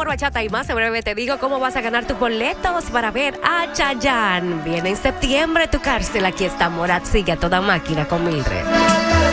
amor, bachata y más. En breve te digo cómo vas a ganar tus boletos para ver a Chayanne. Viene en septiembre tu cárcel. Aquí está Morat, sigue a toda máquina con Mildred.